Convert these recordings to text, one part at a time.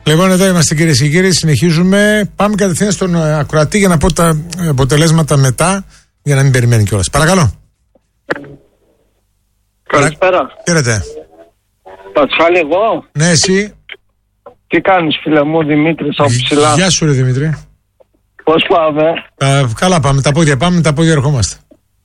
Λοιπόν, εδώ είμαστε κυρίες και κύριοι, συνεχίζουμε. Πάμε κατευθείαν στον ακροατή για να πω τα αποτελέσματα μετά, για να μην περιμένει κιόλας. Παρακαλώ. Καλησπέρα. Χαίρετε. Πασχάλη εγώ. Ναι, εσύ. Τι κάνεις φίλε μου, Δημήτρης από ψηλά. Γεια σου ρε Δημήτρη. Πώς πάμε? Καλά πάμε, τα πόδια ερχόμαστε.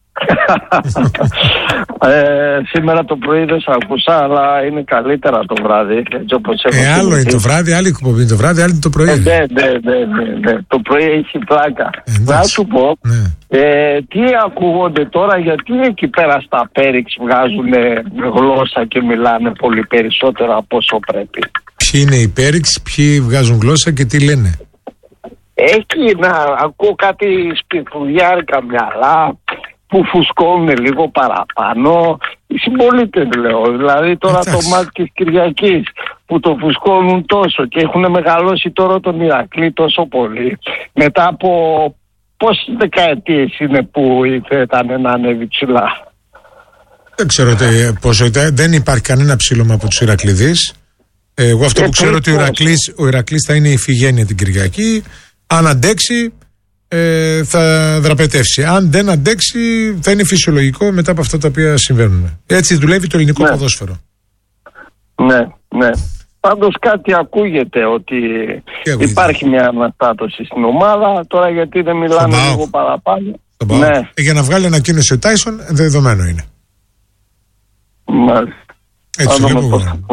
Σήμερα το πρωί δεν σ' άκουσα, αλλά είναι καλύτερα το βράδυ. Άλλο είναι το βράδυ, άλλη εκπομπή είναι το βράδυ, άλλη είναι το πρωί. Ναι. Το πρωί έχει πλάκα. Να σου πω, τι ακούγονται τώρα, γιατί εκεί πέρα στα Πέριξ βγάζουν γλώσσα και μιλάνε πολύ περισσότερο από όσο πρέπει. Ποιοι είναι οι Πέριξ, ποιοι βγάζουν γλώσσα και τι λένε? Εκεί να ακούω κάτι σπιθουδιάρικα μυαλά που φουσκώνουν λίγο παραπάνω. Οι συμπολίτες λέω, δηλαδή τώρα το μάτι της Κυριακής που το φουσκώνουν τόσο και έχουν μεγαλώσει τώρα τον Ηρακλή τόσο πολύ. Μετά από πόσες δεκαετίες είναι που ήταν να ανέβει ψηλά? Δεν ξέρω πόσο ήταν, δεν υπάρχει κανένα ψήλωμα από τους Ηρακλειδείς. Εγώ αυτό που ξέρω ότι ο Ηρακλής θα είναι η Ιφηγένεια την Κυριακή. Αν αντέξει θα δραπετεύσει. Αν δεν αντέξει θα είναι φυσιολογικό μετά από αυτά τα οποία συμβαίνουν. Έτσι δουλεύει το ελληνικό ποδόσφαιρο. Ναι. Πάντως κάτι ακούγεται ότι υπάρχει μια αναστάτωση στην ομάδα. Τώρα γιατί δεν μιλάμε λίγο παραπάνω? Ναι. Για να βγάλει ανακοίνωση ο Τάισον δεδομένο είναι. Μάλιστα. Έτσι λοιπόν.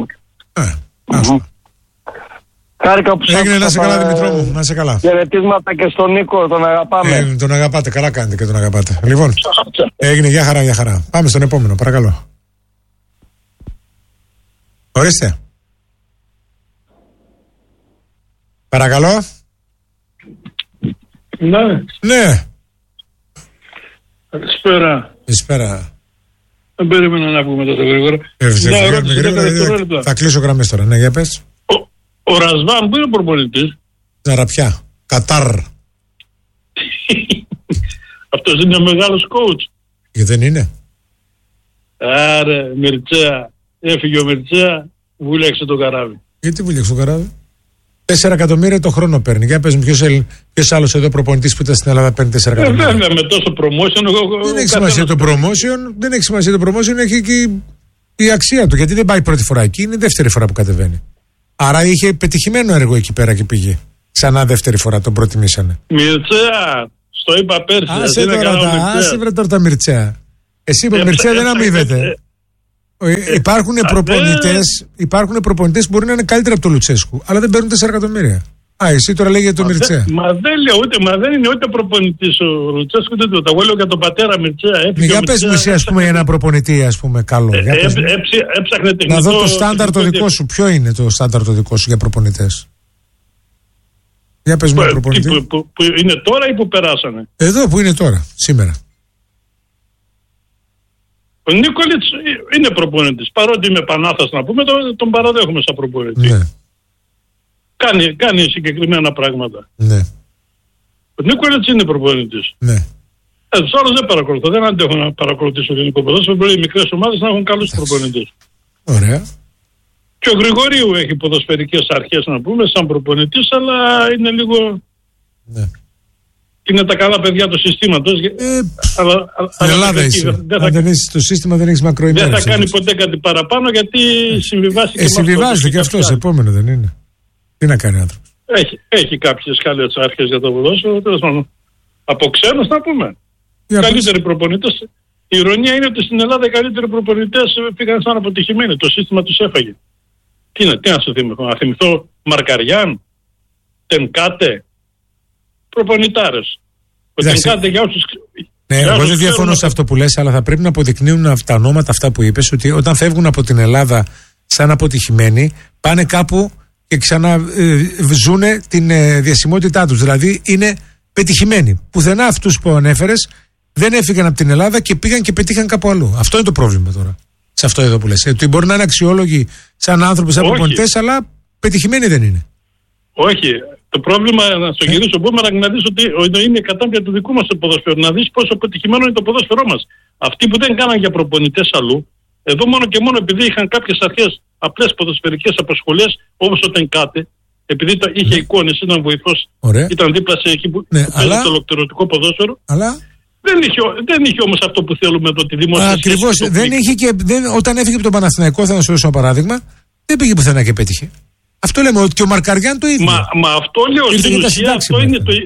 Χάρηκα που έγινε, να σε καλά Δημητρό μου, να σε καλά. Χαιρετίσματα και στον Νίκο, τον αγαπάμε. Τον αγαπάτε, καλά κάνετε και τον αγαπάτε. Λοιπόν, έγινε, για χαρά. Πάμε στον επόμενο, παρακαλώ. Ορίστε. Παρακαλώ. Ναι. Καλησπέρα. Δεν περίμενα να πούμε τόσο γρήγορα. Θα κλείσω γραμμές τώρα, ναι, για πες. Ο Ρασβάν που είναι προπονητής? Ζαραπιά, Κατάρ. Αυτός είναι μεγάλος coach. Και δεν είναι? Άρε, Μιρτσέα. Έφυγε ο Μιρτσέα, βούλεξε το καράβι. Γιατί βούλεξε το καράβι? 4 εκατομμύρια το χρόνο παίρνει. Για πες μου, ποιος άλλος εδώ προπονητής που ήταν στην Ελλάδα παίρνει 4 εκατομμύρια? Βέβαια, με τόσο promotion. Δεν έχει σημασία το promotion, έχει και η αξία του. Γιατί δεν πάει πρώτη φορά εκεί, είναι δεύτερη φορά που κατεβαίνει. Άρα είχε πετυχημένο έργο εκεί πέρα και πήγε. Ξανά δεύτερη φορά τον προτιμήσανε. Μιρτσέα, στο είπα πέρσι. Άσε βρε τώρα τα Μιρτσέα. Εσύ είπε Μιρτσέα δεν αμείβεται. Υπάρχουν προπονητές που μπορεί να είναι καλύτερα από τον Λουτσέσκου, αλλά δεν παίρνουν 4 εκατομμύρια. Εσύ τώρα λέει για τον Μιρτσέα. Δεν είναι ούτε προπονητής ο Λουτσέσκου, ούτε τίποτα. Εγώ λέω για τον πατέρα Μιρτσέα. Για πες μου εσύ, ας πούμε, για ένα προπονητή, ας πούμε, καλό. Έψαχνε τεχνικό. Να δω το στάνταρ το δικό σου. Ποιο είναι το στάνταρ το δικό σου για προπονητές? Για πες μου ένα προπονητή. Που είναι τώρα ή που περάσανε? Εδώ που είναι τώρα, σήμερα. Ο Νίκολιτς είναι προπονητής. Παρότι είμαι Πανάθας να πούμε, τον παραδέχομαι σαν προπονητή. Ναι. Κάνει συγκεκριμένα πράγματα. Ναι. Ο Νίκολιτς είναι προπονητής. Ναι. Τους άλλους δεν παρακολουθώ. Δεν αντέχω να παρακολουθήσω ελληνικό ποδόσφαιρο. Μπορεί οι μικρές ομάδες να έχουν καλούς προπονητές. Ωραία. Και ο Γρηγορίου έχει ποδοσφαιρικές αρχές να πούμε σαν προπονητής, αλλά είναι λίγο... Ναι. Είναι τα καλά παιδιά του συστήματος. Στην Ελλάδα είσαι. Αν δεν είσαι στο σύστημα δεν έχεις μακροημέρωση. Δεν θα κάνει ποτέ κάτι παραπάνω γιατί συμβιβάστηκε. Συμβιβάζεται και αυτός, επόμενο δεν είναι? Τι να κάνει άνθρωπος? Έχει κάποιες καλές αρχές για το ποδόσφαιρο. Τέλος πάντων. Από ξένους να πούμε. Καλύτεροι προπονητές. Η ειρωνία είναι ότι στην Ελλάδα οι καλύτεροι προπονητές πήγαν σαν αποτυχημένοι. Το σύστημα τους έφαγε. Τι να σου θυμηθώ? Να θυμηθώ Μαρκαριάν, Τενκάτε, προπονητάρες. Ο Τενκάτε για όσους... Ναι, εγώ δεν διαφωνώ σε αυτό που λες, αλλά θα πρέπει να αποδεικνύουν τα ονόματα αυτά που είπες, ότι όταν φεύγουν από την Ελλάδα σαν αποτυχημένοι, πάνε κάπου και ξαναζούνε την διασημότητά τους. Δηλαδή είναι πετυχημένοι. Πουθενά αυτούς που ανέφερες δεν έφυγαν από την Ελλάδα και πήγαν και πετύχαν κάπου αλλού. Αυτό είναι το πρόβλημα τώρα. Σε αυτό εδώ που λες. Ότι μπορεί να είναι αξιόλογοι σαν άνθρωποι, σαν προπονητές, αλλά πετυχημένοι δεν είναι. Όχι. Το πρόβλημα, να στο γυρίσω μπούμεραγκ, να δεις ότι είναι κατάμπια του δικού μας το ποδόσφαιρο. Να δεις πόσο πετυχημένο είναι το ποδόσφαιρό μας. Αυτοί που δεν κάναν για προπονητές αλλού, εδώ μόνο και μόνο επειδή είχαν κάποιες αρχές, απλές ποδοσφαιρικές αποσχολές, όπως ο Τενκάτε, επειδή είχε εικόνες, ήταν βοηθός, ήταν δίπλα σε εκεί που παίζει το ολοκληρωτικό ποδόσφαιρο. Αλλά δεν είχε όμως αυτό που θέλουμε εδώ, τη δημόσια. Ακριβώς. Όταν έφυγε από τον Παναθηναϊκό, θα να σου δώσω ένα παράδειγμα, δεν πήγε πουθενά και πέτυχε. Αυτό λέμε, ότι και ο Μαρκαριάν το ίδιο. Μα αυτό λέω στην ουσία, αυτό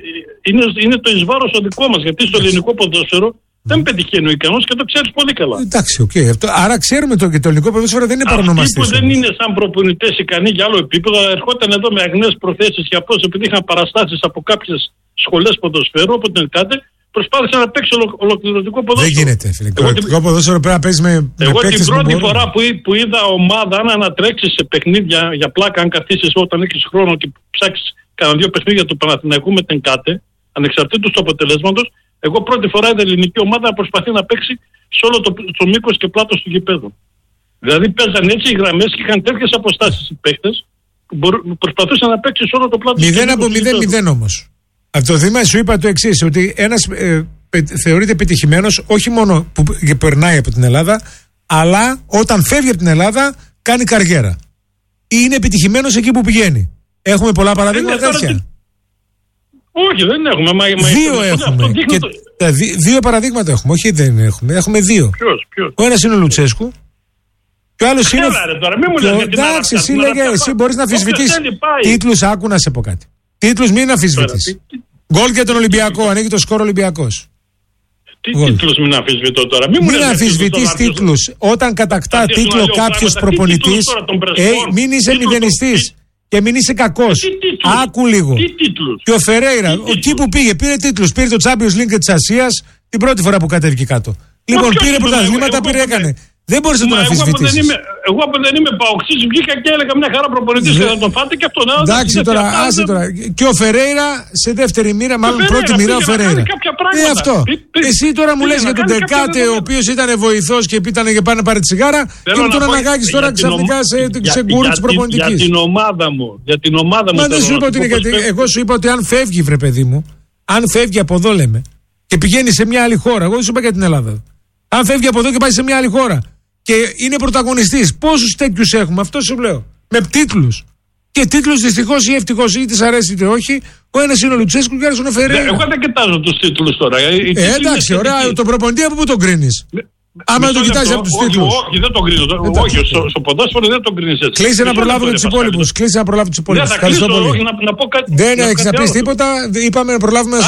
είναι το εις βάρος ο δικό μας. Γιατί στο ελληνικό ποδόσφαιρο δεν πετυχαίνει ο ικανός και το ξέρεις πολύ καλά. Εντάξει, οκ. Άρα ξέρουμε και το ελληνικό ποδόσφαιρο δεν είναι παρονομαστής. Αυτοί που δεν είναι σαν προπονητές ικανοί για άλλο επίπεδο, ερχόταν εδώ με αγνές προθέσεις και απλώς επειδή είχαν παραστάσεις από κάποιες σχολές ποδοσφαίρου, όποτε κάτε, προσπάθησαν να παίξει ολοκληρωτικό ποδόσφαιρο. Δεν γίνεται, φίλε. Ολοκληρωτικό ποδόσφαιρο πρέπει να παίζει με. Εγώ την πρώτη φορά που είδα ομάδα, αν ανατρέξει σε παιχνίδια για πλάκα, αν καθίσει όταν έχει χρόνο και ψάξει κανένα 2 παιχνίδια του Παναθηναϊκού με την ΚΑΤΕ, ανεξαρτήτως του αποτελέσματος, εγώ πρώτη φορά είδα ελληνική ομάδα να προσπαθεί να παίξει σε όλο το μήκος και πλάτος του γηπέδου. Δηλαδή παίζαν έτσι οι γραμμές και είχαν τέτοιες αποστάσεις οι παίκτες που προσπαθούσαν να παίξει σε όλο το πλάτος. 0 από 0-0 όμως. Από το Δήμα σου είπα το εξής, ότι ένας θεωρείται επιτυχημένος όχι μόνο που περνάει από την Ελλάδα, αλλά όταν φεύγει από την Ελλάδα κάνει καριέρα. Ή είναι επιτυχημένος εκεί που πηγαίνει. Έχουμε πολλά παραδείγματα τέτοια. Όχι, δεν έχουμε. Δύο έχουμε. Δύο παραδείγματα έχουμε. Όχι, δεν έχουμε. Έχουμε δύο. Ποιος? Ο ένας είναι ο Λουτσέσκου. Και ο άλλος είναι. Εντάξει, εσύ μπορείς να αμφισβητείς τίτλους. Άκου να σε πω κάτι. Τίτλους μην αμφισβητείς. Γκολ για τον Ολυμπιακό. Ανοίγει το σκορ Ολυμπιακός. Τι τίτλους μην αμφισβητώ τώρα. Μην αμφισβητείς τίτλους. Όταν κατακτά τίτλο κάποιος προπονητής, μην είσαι μηδενιστής. Και μην είσαι κακός. Άκου λίγο. Και ο Φερέιρα, εκεί που πήγε, πήρε τίτλους. Πήρε το Champions League της Ασίας την πρώτη φορά που κατέβηκε κάτω. Λοιπόν, πήρε πρωταθλήματα, πήρε έκανε. Δεν μπορείς να τον αμφισβητήσεις. Εγώ που δεν είμαι παοξής, βγήκα και έλεγα μια χαρά προπονητής και θα τον φάτε και αυτό. Εντάξει τώρα, άσε τώρα. Και ο Φερέιρα σε δεύτερη μήρα, μάλλον πρώτη μοίρα ο Φερέιρα. Αυτό. Εσύ τώρα μου λες για τον Τεκάτε, ο οποίος ήταν βοηθός και ήταν για πάνε να πάρει τη σιγάρα, και τον αναγκάγεις τώρα ξαφνικά σε γκούρι της προπονητικής. Για την ομάδα μου. Μα δεν σου είπα ότι είναι γιατί. Εγώ σου είπα ότι αν φεύγει, βρε παιδί μου, αν φεύγει από εδώ λέμε και πηγαίνει σε μια άλλη χώρα, εγώ δεν σου είπα για την Ελλάδα. Αν φεύγει από εδώ και πάει σε μια άλλη χώρα και είναι πρωταγωνιστής, πόσους τέτοιους έχουμε, αυτό σου λέω. Με τίτλους. Και τίτλους δυστυχώς ή ευτυχώς, ή της αρέσει είτε όχι, ο ένας είναι ο Λουτσέσκου και ο άλλος είναι ο Φερέιρα. Εγώ δεν κοιτάζω τους τίτλους τώρα. Εντάξει, ωραία, τον προπονητή από πού τον κρίνεις? Άμα το κοιτάζει από τους τίτλους. Όχι, δεν τον κρίνω. Όχι, στο ποδόσφαιρο δεν τον κρίνεις έτσι. Κλείσε να προλάβουμε τους υπόλοιπους. Ευχαριστώ πολύ. Δεν έχεις να πεις τίποτα. Είπαμε να προλάβουμε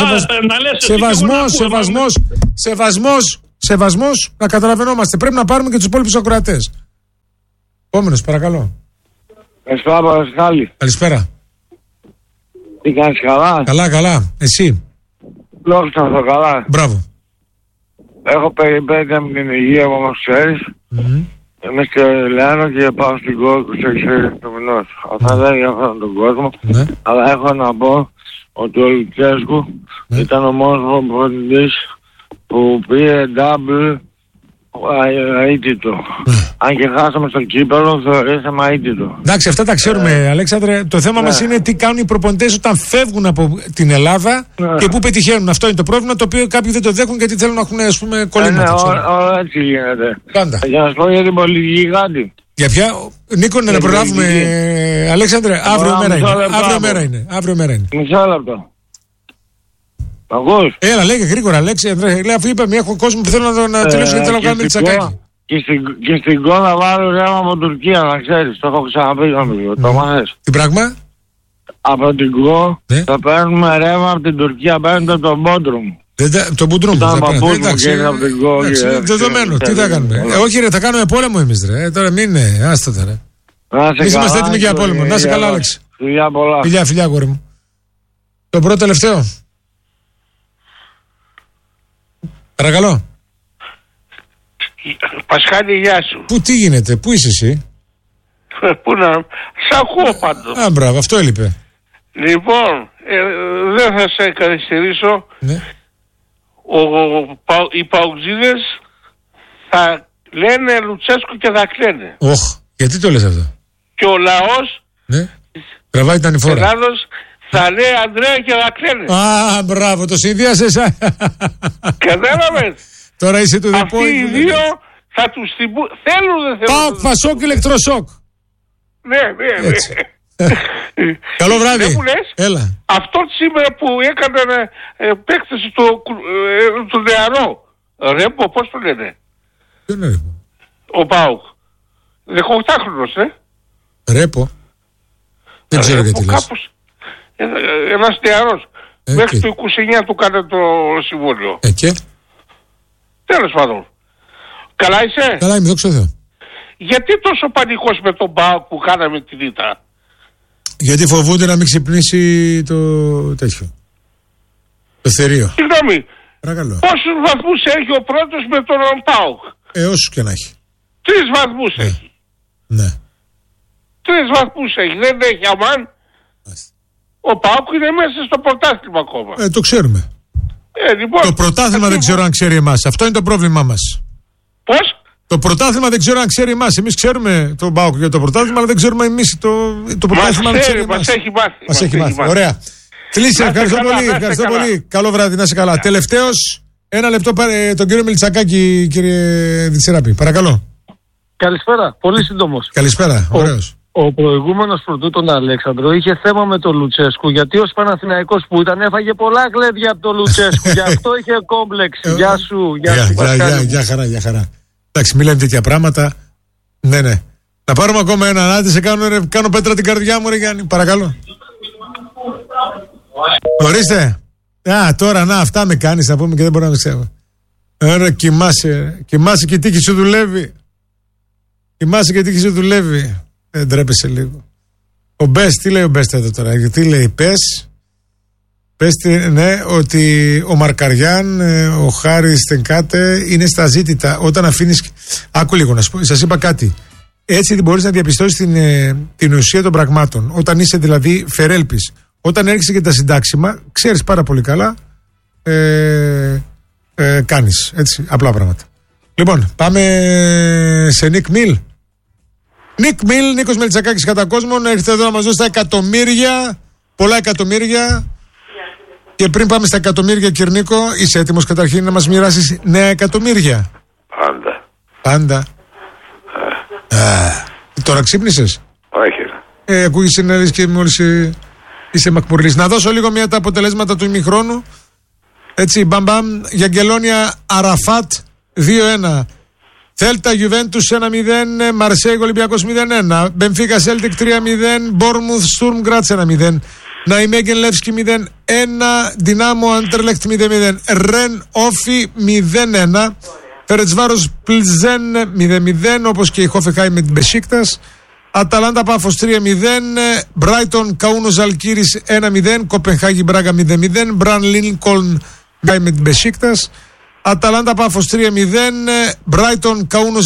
σεβασμός, να καταλαβαίνόμαστε. Πρέπει να πάρουμε και τους υπόλοιπους ακροατές. Επόμενος, παρακαλώ. Καλησπέρα, Παρασκάλη. Καλησπέρα. Τι κάνεις, καλά? Καλά. Εσύ? Λόγω το καλά. Μπράβο. Έχω περιπέτεια με την υγεία μου, όπως ξέρεις. Είμαι στο Λεάνο και πάω στην ΚΟ 26 του μηνός. Αυτά δεν ενδιαφέρουν τον κόσμο. Αλλά έχω να πω ότι ο Λουτσέσκου ήταν ο μόνος προπονητής που πήρε double αίτητο. Αν και χάσαμε στο κύπελλο, θεωρήσαμε αίτητο. Εντάξει, αυτά τα ξέρουμε, Αλέξανδρε. Το θέμα μας είναι τι κάνουν οι προπονητές όταν φεύγουν από την Ελλάδα και πού πετυχαίνουν. Αυτό είναι το πρόβλημα, το οποίο κάποιοι δεν το δέχουν γιατί θέλουν να έχουν, ας πούμε, κολλήματα. Έτσι γίνεται. Πάντα. Για να σου πω για την πολιτική κάτι. Για ποια? Νίκο, να προλάβουμε, Αλέξανδρε, αύριο μέρα είναι. Μισό λεπτό. Ακούς? Έλα, λέγε γρήγορα, Αλέξανδρε. Αφού είπαμε, έχω κόσμο που θέλω να τελειώσω γιατί θέλω να κάνουμε τσακάκι. Και στην κόνα βάλω ρεύμα από Τουρκία, να ξέρεις. Το έχω ξαναπεί νομίζω. Το μάθες? Τι πράγμα? Από την ΚΟ θα παίρνουμε ρεύμα από την Τουρκία, παίρνετε τον Μπόντρουμ. Το Μπόντρουμ θα παίρνουμε. Εντάξει, δεδομένο. Τι θα κάνουμε? Όχι ρε, θα κάνουμε πόλεμο εμείς ρε. Τώρα μην είναι, άστα τώρα. Εμείς είμαστε έτοιμοι για πόλεμο. Να είσαι καλά, Άλεξη. Φιλιά πολλά. Φιλιά κόρη μου. Το πρώτο τελευταίο. Παρακαλώ. Πασχάλη, γεια σου. Τι γίνεται, πού είσαι εσύ? Πού να... Σ' ακούω πάντως. Α, μπράβο, αυτό έλειπε. Λοιπόν, δεν θα σε καθυστερήσω. Ναι. Οι παουτζίδες θα λένε Λουτσέσκου και θα κλαίνε. Γιατί το λες αυτό? Και ο λαός τραβάει τα νηφόρα. Ελλάδος θα λέει Ανδρέα και θα κλαίνε. Α, μπράβο, το συνδύασες. Κατάλαβες? Τώρα είσαι του Αυτοί οι δύο θα τους θέλουν, δεν θέλουν. Πασόκ, ηλεκτροσόκ. Ναι. Καλό βράδυ. Δεν μου λες, έλα. αυτό σήμερα που έκανε επέκταση του νεαρό. Ρέμπο, πώς το λένε. Ποιο είναι Ρέμπο? Ο Πάουκ. 18χρονος, Ρέπο. Δεν ξέρω γιατί λες. Ένας νεαρός. Μέχρι το 29 του κάνει το συμβόλαιο. Και. Τέλος πάντων. Καλά είσαι? Καλά είμαι, δόξα τω Θεώ. Γιατί τόσο πανικός με τον Πάουκ που κάναμε την ήττα? Γιατί φοβούνται να μην ξυπνήσει το τέτοιο. Το θηρίο. Συγγνώμη. Παρακαλώ. Πόσους βαθμούς έχει ο πρώτος με τον Πάουκ? Όσους και να έχει. 3 βαθμούς έχει. Ναι. 3 βαθμούς έχει. Δεν έχει αμάν. Ο Πάουκ είναι μέσα στο πρωτάθλημα ακόμα. Το ξέρουμε. Λοιπόν, το πρωτάθλημα δεν ξέρω αν ξέρει εμάς. Αυτό είναι το πρόβλημά μας. Πώς? Το πρωτάθλημα δεν ξέρω αν ξέρει εμάς. Εμείς ξέρουμε τον ΠΑΟΚ για το πρωτάθλημα, αλλά δεν ξέρουμε εμείς το πρωτάθλημα δεν ξέρει εμάς. Μας έχει μάθει. Ωραία. Κλείσε, ευχαριστώ πολύ. Ευχαριστώ πολύ. Καλό βράδυ, να είσαι καλά. Τελευταίος, ένα λεπτό τον κύριο Μιλτσακάκη, κύριε Διτσεράπη. Παρακαλώ. Καλησπέρα. Πολύ σύντομος. Καλησπέρα. Ωραίος. Ο προηγούμενος πρωτού τον Αλέξανδρο είχε θέμα με τον Λουτσέσκου, γιατί ως Παναθηναϊκός που ήταν έφαγε πολλά γλέντια από τον Λουτσέσκου. Γι' αυτό είχε κόμπλεξ. Γεια σου. Γεια χαρά. Εντάξει, μην λέμε τέτοια πράγματα. Ναι. Να πάρουμε ακόμα έναν. Άντε σε κάνω πέτρα την καρδιά μου, ρε Γιάννη. Παρακαλώ. Ορίστε. Τώρα αυτά με κάνεις να πούμε και δεν μπορώ να ξέρω. Άρα κοιμάσαι και η τύχη σου δουλεύει. Δεν ντρέπεσαι λίγο. Ο Μπες, τι λέει ο Μπες εδώ τώρα? Γιατί λέει πες ότι ο Μαρκαριάν, ο Χάρης Τενκάτε είναι στα ζήτητα. Όταν αφήνεις. Άκου λίγο να σου πω, σας είπα κάτι. Έτσι μπορείς να διαπιστώσεις την ουσία των πραγμάτων. Όταν είσαι δηλαδή φερέλπης, όταν έρχεσαι και τα συντάξιμα, ξέρεις πάρα πολύ καλά. Κάνεις έτσι απλά πράγματα. Λοιπόν, πάμε σε Νίκ Μιλ. Νίκος Μελτσακάκης κατά κόσμον, έρχεται εδώ να μας δώσει τα εκατομμύρια, πολλά εκατομμύρια. Και πριν πάμε στα εκατομμύρια, κύριε Νίκο, είσαι έτοιμος καταρχήν να μας μοιράσεις νέα εκατομμύρια? Πάντα. Τώρα ξύπνησες? Όχι. Ακούγεσαι να λες και μόλις είσαι μακμουρλής. Να δώσω λίγο τα αποτελέσματα του ημιχρόνου. Έτσι, μπαμπαμ, Γιαγγελόνια Αραφάτ 2-1. Θέλτα Γιουβέντους 1-0, Μαρσέιγ Ολυμπιακός 0-1, Μπενφίκα Σέλτικ 3-0, Μπόρμουθ Στουρμ Γκράτς 1-0, Ναϊμέγγεν Λεύσκι 0-1, Δυνάμο Αντερλέχτ 0-0, Ρεν Όφι 0-1, Φερετσβάρος Πλζέν 0-0, όπως και η Χόφεχάι με την Μπεσίκτας, Αταλάντα Πάφος 3-0, Μπράιτον Καούνο Ζαλκύρης 1-0, Κοπενχάγη Μπράγα 0-0, Μπραν Λίνκολν με την Μπεσίκτας, Αταλάντα Πάφος 3-0, Μπράιτον Καούνο